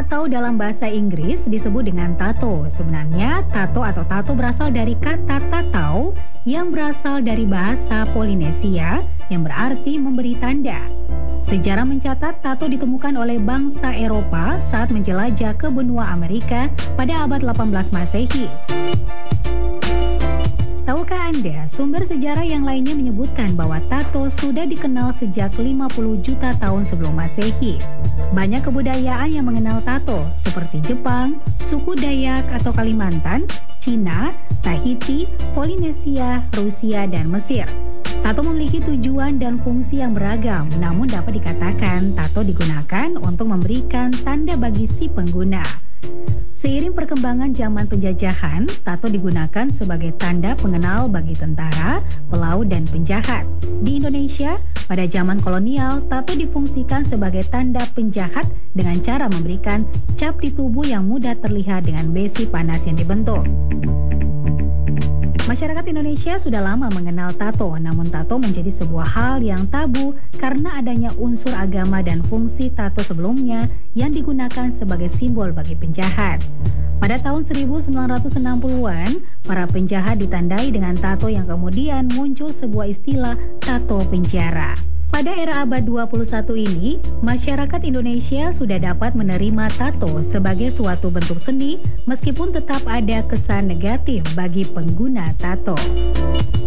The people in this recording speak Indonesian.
atau dalam bahasa Inggris disebut dengan tato. Sebenarnya tato atau tato berasal dari kata tatau yang berasal dari bahasa Polinesia yang berarti memberi tanda. Sejarah mencatat tato ditemukan oleh bangsa Eropa saat menjelajah ke benua Amerika pada abad 18 Masehi. Tahukah Anda, sumber sejarah yang lainnya menyebutkan bahwa tato sudah dikenal sejak 50 juta tahun sebelum Masehi. Banyak kebudayaan yang mengenal tato, seperti Jepang, suku Dayak atau Kalimantan, Cina, Tahiti, Polinesia, Rusia, dan Mesir. Tato memiliki tujuan dan fungsi yang beragam, namun dapat dikatakan tato digunakan untuk memberikan tanda bagi si pengguna. Seiring perkembangan zaman penjajahan, tato digunakan sebagai tanda pengenal bagi tentara, pelaut, dan penjahat. Di Indonesia, pada zaman kolonial, tato difungsikan sebagai tanda penjahat dengan cara memberikan cap di tubuh yang mudah terlihat dengan besi panas yang dibentuk. Masyarakat Indonesia sudah lama mengenal tato, namun tato menjadi sebuah hal yang tabu karena adanya unsur agama dan fungsi tato sebelumnya yang digunakan sebagai simbol bagi penjahat. Pada tahun 1960-an, para penjahat ditandai dengan tato yang kemudian muncul sebuah istilah tato penjara. Pada era abad 21 ini, masyarakat Indonesia sudah dapat menerima tato sebagai suatu bentuk seni meskipun tetap ada kesan negatif bagi pengguna tato.